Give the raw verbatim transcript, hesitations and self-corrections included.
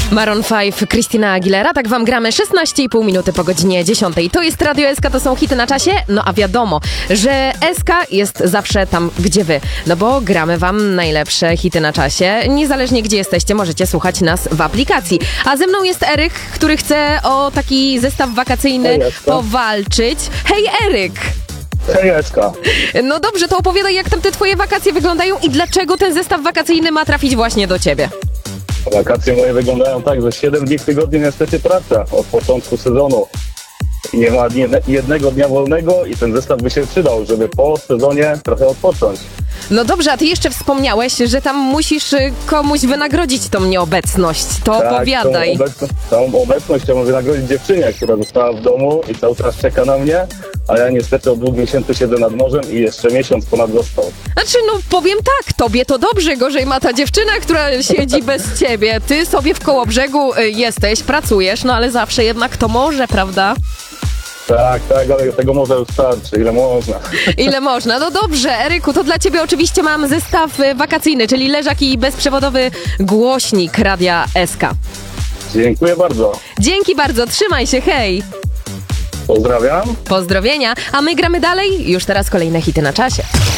Maroon pięć, Christina Aguilera. Tak wam gramy szesnaście i pół minuty po godzinie dziesiątej. To jest Radio S K, to są hity na czasie. No a wiadomo, że S K jest zawsze tam, gdzie wy. No bo gramy wam najlepsze hity na czasie. Niezależnie gdzie jesteście, możecie słuchać nas w aplikacji. A ze mną jest Eryk, który chce o taki zestaw wakacyjny Hej, powalczyć. Hej, Eryk! Hej, S K. No dobrze, to opowiadaj, jak tam te twoje wakacje wyglądają i dlaczego ten zestaw wakacyjny ma trafić właśnie do ciebie. Wakacje moje wyglądają tak, że siedem dni w tygodniu niestety praca od początku sezonu. I nie ma nie, jednego dnia wolnego i ten zestaw by się przydał, żeby po sezonie trochę odpocząć. No dobrze, a ty jeszcze wspomniałeś, że tam musisz y, komuś wynagrodzić tą nieobecność. To Tak, opowiadaj. Tą, obecność, tą obecność chciałbym wynagrodzić dziewczynie, która została w domu i cały czas czeka na mnie, a ja niestety od dwóch miesięcy siedzę nad morzem i jeszcze miesiąc ponad został. Znaczy, no powiem tak, tobie to dobrze, gorzej ma ta dziewczyna, która siedzi bez ciebie. Ty sobie w Kołobrzegu y, jesteś, pracujesz, no ale zawsze jednak to może, prawda? Tak, tak, ale tego może wystarczy, ile można. Ile można. No dobrze, Eryku, to dla ciebie oczywiście mam zestaw y, wakacyjny, czyli leżak i bezprzewodowy głośnik Radia S K. Dziękuję bardzo. Dzięki bardzo, trzymaj się, hej! Pozdrawiam. Pozdrowienia, a my gramy dalej, już teraz kolejne hity na czasie.